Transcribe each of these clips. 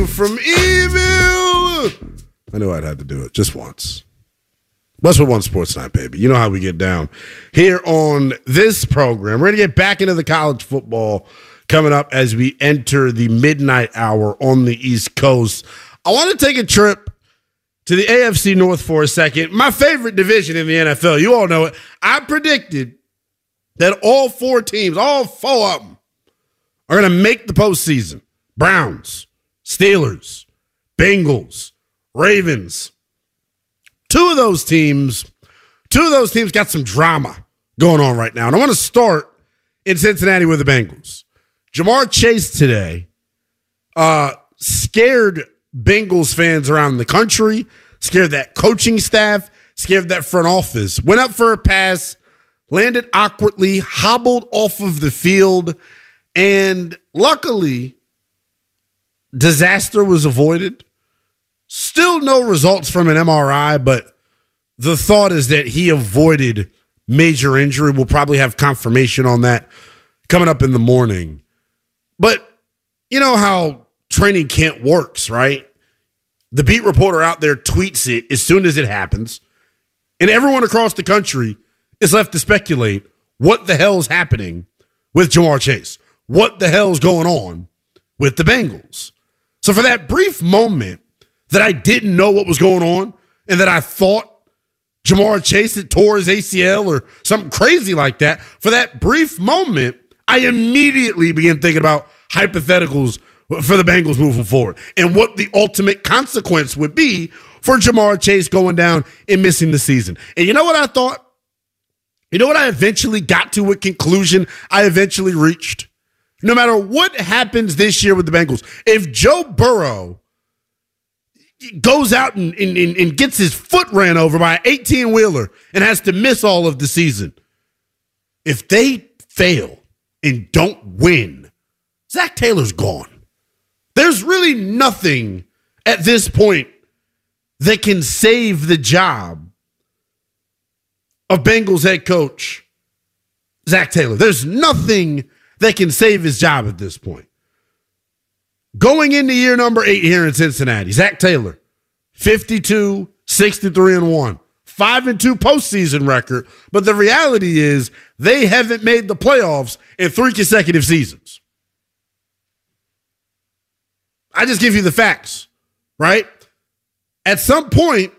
From evil. I knew I'd have to do it just once. Westwood One Sports Night, baby. You know how we get down here on this program. We're going to get back into the college football coming up as we enter the midnight hour on the East Coast. I want to take a trip to the AFC North for a second. My favorite division in the NFL. You all know it. I predicted that all four teams, all four of them, are going to make the postseason. Browns, Steelers, Bengals, Ravens. Two of those teams got some drama going on right now. And I want to start in Cincinnati with the Bengals. Ja'Marr Chase today scared Bengals fans around the country, scared that coaching staff, scared that front office. Went up for a pass, landed awkwardly, hobbled off of the field, and luckily, disaster was avoided. Still no results from an MRI, but the thought is that he avoided major injury. We'll probably have confirmation on that coming up in the morning. But you know how training camp works, right? The beat reporter out there tweets it as soon as it happens, and everyone across the country is left to speculate what the hell's happening with Ja'Marr Chase. What the hell's going on with the Bengals? So for that brief moment that I didn't know what was going on and that I thought Ja'Marr Chase had tore his ACL or something crazy like that, for that brief moment, I immediately began thinking about hypotheticals for the Bengals moving forward and what the ultimate consequence would be for Ja'Marr Chase going down and missing the season. And you know what I thought? You know what I eventually got to, what conclusion I eventually reached? No matter what happens this year with the Bengals, if Joe Burrow goes out and gets his foot ran over by an 18-wheeler and has to miss all of the season, if they fail and don't win, Zach Taylor's gone. There's really nothing at this point that can save the job of Bengals head coach Zach Taylor. There's nothing that can save his job at this point. Going into year number 8 here in Cincinnati, Zach Taylor, 52, 63-1, 5-2 postseason record. But the reality is they haven't made the playoffs in 3 consecutive seasons. I just give you the facts, right? At some point,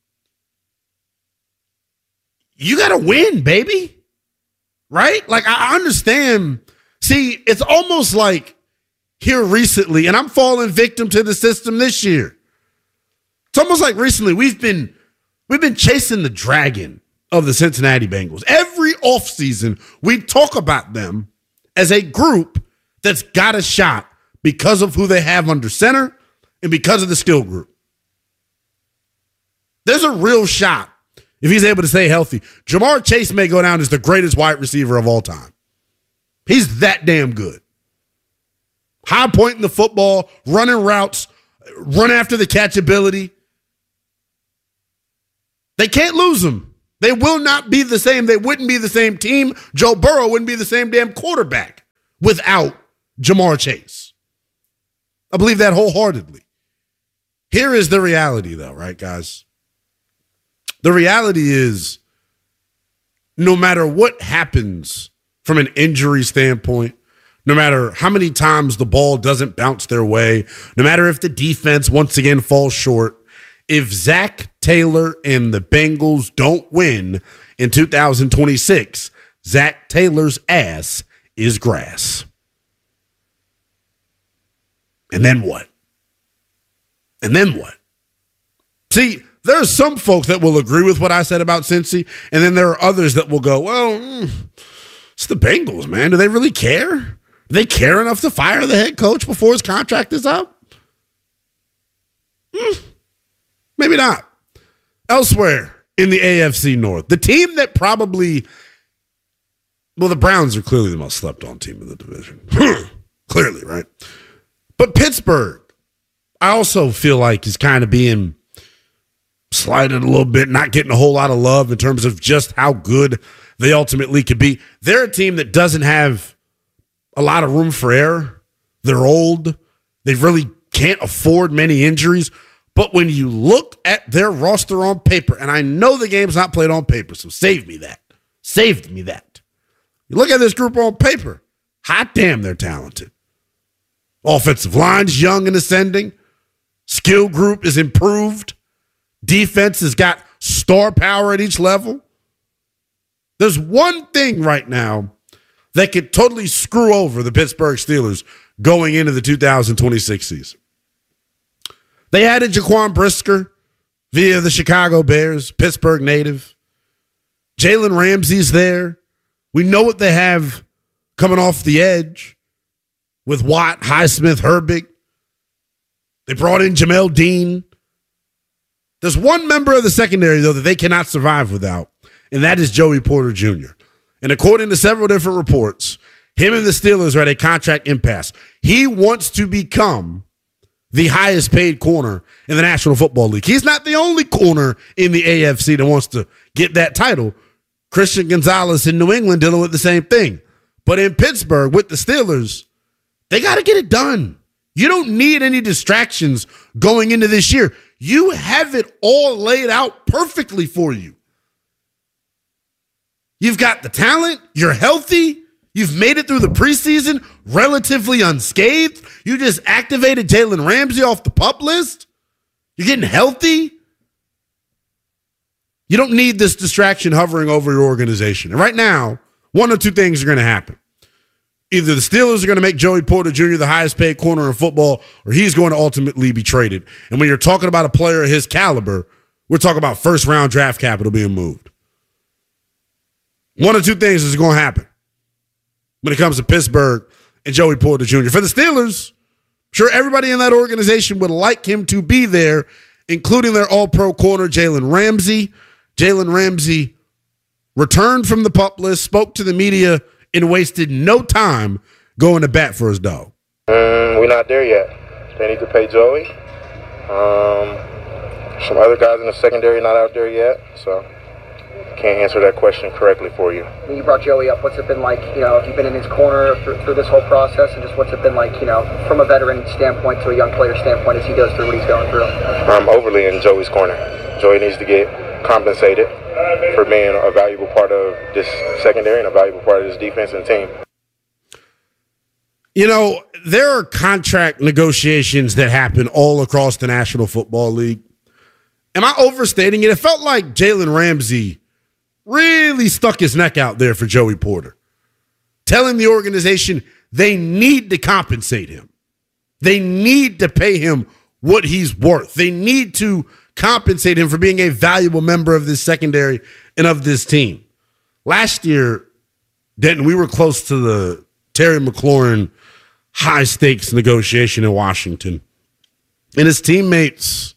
you got to win, baby. Right? Like, I understand. See, it's almost like here recently, and I'm falling victim to the system this year. It's almost like recently we've been chasing the dragon of the Cincinnati Bengals. Every offseason, we talk about them as a group that's got a shot because of who they have under center and because of the skill group. There's a real shot if he's able to stay healthy. Ja'Marr Chase may go down as the greatest wide receiver of all time. He's that damn good. High point in the football, running routes, run after the catch ability. They can't lose him. They will not be the same. They wouldn't be the same team. Joe Burrow wouldn't be the same damn quarterback without Ja'Marr Chase. I believe that wholeheartedly. Here is the reality, though, right, guys? The reality is, no matter what happens from an injury standpoint, no matter how many times the ball doesn't bounce their way, no matter if the defense once again falls short, if Zach Taylor and the Bengals don't win in 2026, Zach Taylor's ass is grass. And then what? And then what? See, there are some folks that will agree with what I said about Cincy, and then there are others that will go, well, it's the Bengals, man. Do they really care? Do they care enough to fire the head coach before his contract is up? Maybe not. Elsewhere in the AFC North, the team that probably, well, the Browns are clearly the most slept-on team in the division. Clearly, right? But Pittsburgh, I also feel like is kind of being slighted a little bit, not getting a whole lot of love in terms of just how good they ultimately could be. They're a team that doesn't have a lot of room for error. They're old. They've really can't afford many injuries. But when you look at their roster on paper, and I know the game's not played on paper, so save me that. Saved me that. You look at this group on paper, hot damn, they're talented. Offensive line's young and ascending. Skill group is improved. Defense has got star power at each level. There's one thing right now that could totally screw over the Pittsburgh Steelers going into the 2026 season. They added Jaquan Brisker via the Chicago Bears, Pittsburgh native. Jalen Ramsey's there. We know what they have coming off the edge with Watt, Highsmith, Herbig. They brought in Jamel Dean. There's one member of the secondary, though, that they cannot survive without, and that is Joey Porter Jr. And according to several different reports, him and the Steelers are at a contract impasse. He wants to become the highest paid corner in the National Football League. He's not the only corner in the AFC that wants to get that title. Christian Gonzalez in New England dealing with the same thing. But in Pittsburgh with the Steelers, they got to get it done. You don't need any distractions going into this year. You have it all laid out perfectly for you. You've got the talent. You're healthy. You've made it through the preseason relatively unscathed. You just activated Jalen Ramsey off the PUP list. You're getting healthy. You don't need this distraction hovering over your organization. And right now, one of two things are going to happen. Either the Steelers are going to make Joey Porter Jr. the highest paid corner in football, or he's going to ultimately be traded. And when you're talking about a player of his caliber, we're talking about first-round draft capital being moved. One of two things is going to happen when it comes to Pittsburgh and Joey Porter Jr. For the Steelers, sure, everybody in that organization would like him to be there, including their all-pro corner, Jalen Ramsey. Jalen Ramsey returned from the PUP list, spoke to the media, and wasted no time going to bat for his dog. We're not there yet. They need to pay Joey. Some other guys in the secondary not out there yet, so can't answer that question correctly for you. When you brought Joey up, what's it been like, if you've been in his corner through this whole process, and just what's it been like, from a veteran standpoint to a young player standpoint as he goes through what he's going through? I'm overly in Joey's corner. Joey needs to get compensated for being a valuable part of this secondary and a valuable part of this defense and team. There are contract negotiations that happen all across the National Football League. Am I overstating it? It felt like Jalen Ramsey really stuck his neck out there for Joey Porter, telling the organization they need to compensate him. They need to pay him what he's worth. They need to compensate him for being a valuable member of this secondary and of this team. Last year, Denton, we were close to the Terry McLaurin high-stakes negotiation in Washington. And his teammates,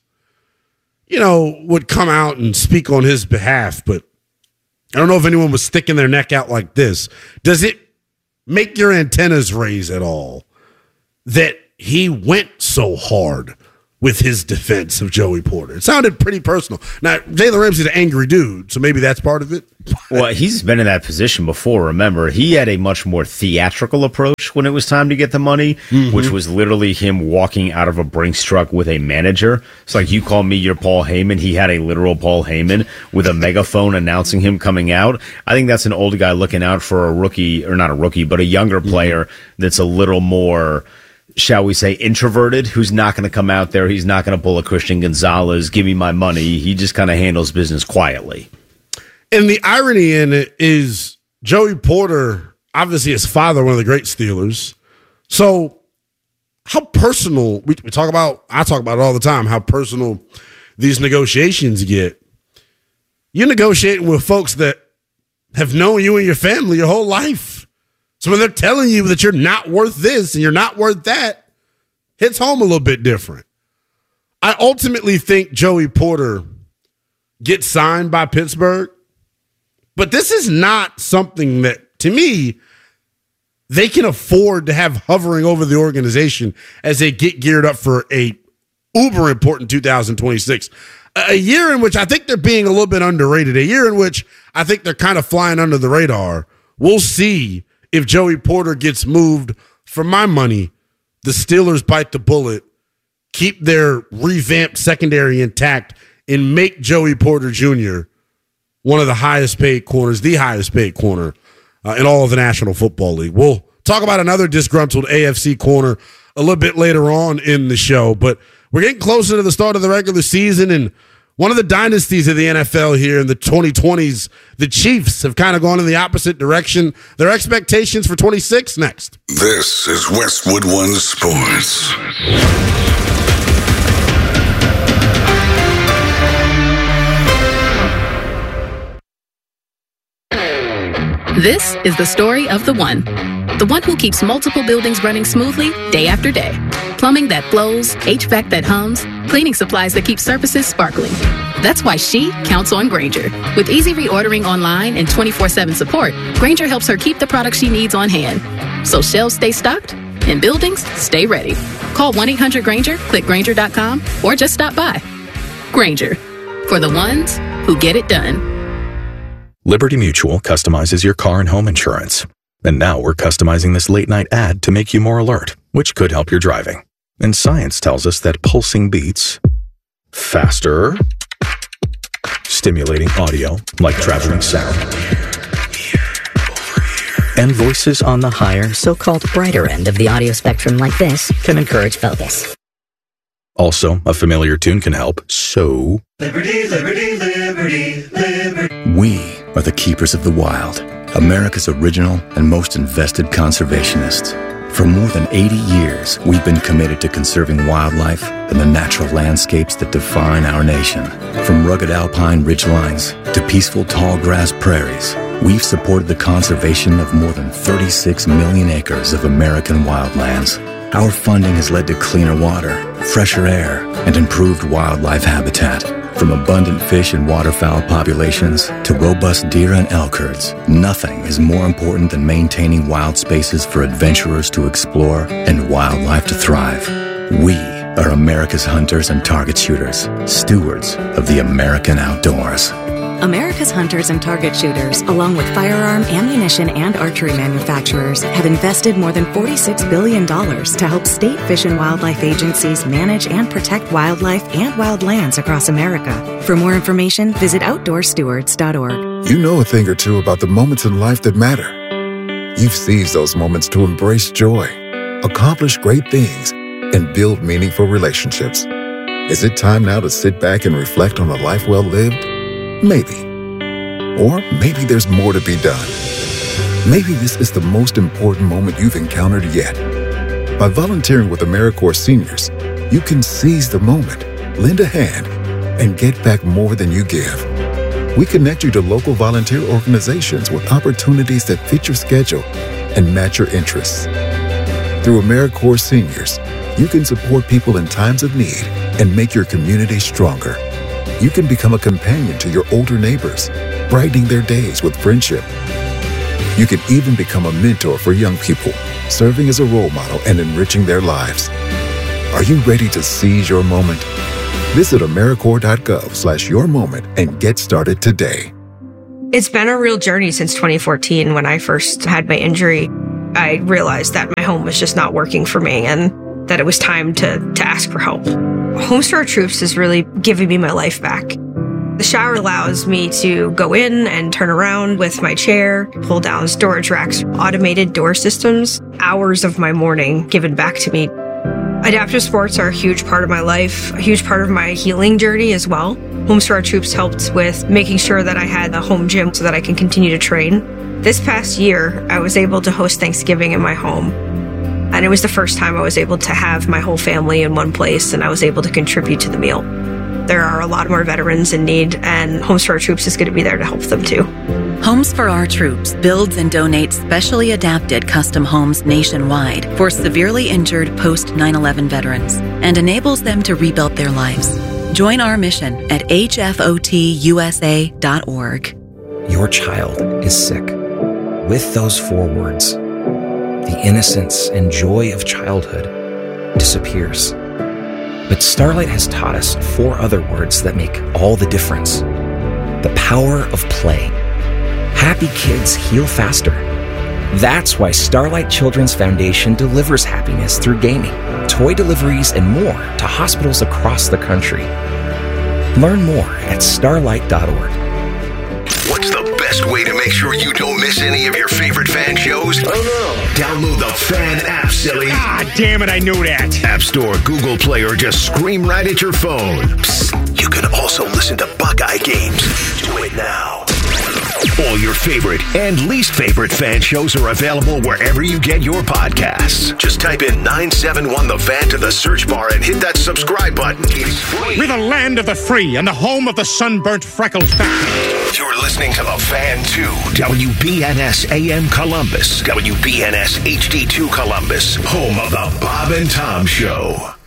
would come out and speak on his behalf, but I don't know if anyone was sticking their neck out like this. Does it make your antennas raise at all that he went so hard with his defense of Joey Porter? It sounded pretty personal. Now, Jalen Ramsey's an angry dude, so maybe that's part of it. Well, he's been in that position before. Remember, he had a much more theatrical approach when it was time to get the money, which was literally him walking out of a Brinks truck with a manager. It's like, you call me your Paul Heyman. He had a literal Paul Heyman with a megaphone announcing him coming out. I think that's an older guy looking out for a rookie, or not a rookie, but a younger player that's a little more, shall we say, introverted, who's not going to come out there. He's not going to pull a Christian Gonzalez, give me my money. He just kind of handles business quietly. And the irony in it is Joey Porter, obviously his father, one of the great Steelers. So how personal, I talk about it all the time, how personal these negotiations get. You're negotiating with folks that have known you and your family your whole life. So when they're telling you that you're not worth this and you're not worth that, hits home a little bit different. I ultimately think Joey Porter gets signed by Pittsburgh, but this is not something that, to me, they can afford to have hovering over the organization as they get geared up for a uber important 2026. A year in which I think they're being a little bit underrated, a year in which I think they're kind of flying under the radar. We'll see if Joey Porter gets moved. For my money, the Steelers bite the bullet keep their revamped secondary intact and make Joey Porter Jr. one of the highest paid corners, the highest paid corner in all of the National Football League. We'll talk about another disgruntled AFC corner a little bit later on in the show, but we're getting closer to the start of the regular season, and one of the dynasties of the NFL here in the 2020s, the Chiefs, have kind of gone in the opposite direction. Their expectations for 26 next. This is Westwood One Sports. This is the story of the one who keeps multiple buildings running smoothly day after day. Plumbing that flows, HVAC that hums, cleaning supplies that keep surfaces sparkling. That's why she counts on Grainger. With easy reordering online and 24/7 support, Grainger helps her keep the products she needs on hand. So shelves stay stocked and buildings stay ready. Call 1-800-GRAINGER, click Grainger.com, or just stop by. Grainger, for the ones who get it done. Liberty Mutual customizes your car and home insurance. And now we're customizing this late-night ad to make you more alert, which could help your driving. And science tells us that pulsing beats faster, stimulating audio like traveling sound, and voices on the higher, so-called brighter end of the audio spectrum like this can encourage focus. Also, a familiar tune can help, so... Liberty, liberty, liberty, liberty. We are the keepers of the wild, America's original and most invested conservationists. For more than 80 years, we've been committed to conserving wildlife and the natural landscapes that define our nation. From rugged alpine ridgelines to peaceful tall grass prairies, we've supported the conservation of more than 36 million acres of American wildlands. Our funding has led to cleaner water, fresher air, and improved wildlife habitat. From abundant fish and waterfowl populations to robust deer and elk herds, nothing is more important than maintaining wild spaces for adventurers to explore and wildlife to thrive. We are America's hunters and target shooters, stewards of the American outdoors. America's hunters and target shooters, along with firearm, ammunition, and archery manufacturers, have invested more than $46 billion to help state fish and wildlife agencies manage and protect wildlife and wildlands across America. For more information, visit OutdoorStewards.org. You know a thing or two about the moments in life that matter. You've seized those moments to embrace joy, accomplish great things, and build meaningful relationships. Is it time now to sit back and reflect on a life well lived? Maybe. Or maybe there's more to be done. Maybe this is the most important moment you've encountered yet. By volunteering with AmeriCorps Seniors, you can seize the moment, lend a hand, and get back more than you give. We connect you to local volunteer organizations with opportunities that fit your schedule and match your interests. Through AmeriCorps Seniors, you can support people in times of need and make your community stronger. You can become a companion to your older neighbors, brightening their days with friendship. You can even become a mentor for young people, serving as a role model and enriching their lives. Are you ready to seize your moment? Visit AmeriCorps.gov/yourmoment and get started today. It's been a real journey since 2014 when I first had my injury. I realized that my home was just not working for me and that it was time to ask for help. Homes for Our Troops is really giving me my life back. The shower allows me to go in and turn around with my chair, pull down storage racks, automated door systems, hours of my morning given back to me. Adaptive sports are a huge part of my life, a huge part of my healing journey as well. Homes for Our Troops helped with making sure that I had a home gym so that I can continue to train. This past year, I was able to host Thanksgiving in my home. And it was the first time I was able to have my whole family in one place, and I was able to contribute to the meal. There are a lot more veterans in need, and Homes for Our Troops is going to be there to help them too. Homes for Our Troops builds and donates specially adapted custom homes nationwide for severely injured post-9/11 veterans and enables them to rebuild their lives. Join our mission at hfotusa.org. Your child is sick. With those 4 words, the innocence and joy of childhood disappears. But Starlight has taught us 4 other words that make all the difference. The power of play. Happy kids heal faster. That's why Starlight Children's Foundation delivers happiness through gaming. toy deliveries, and more to hospitals across the country. Learn more at starlight.org. What's the best way to make sure you don't miss any of your favorite fan shows? Oh no. Download the Fan app, silly. Ah, damn it, I knew that. App Store, Google Play, or just scream right at your phone. Psst, you can also listen to Buckeye games. Do it now. All your favorite and least favorite fan shows are available wherever you get your podcasts. Just type in 971 The Fan to the search bar and hit that subscribe button. It's free. We're the land of the free and the home of the sunburnt freckled fat. You're listening to The Fan 2, WBNS AM Columbus, WBNS HD2 Columbus, home of the Bob and Tom Show.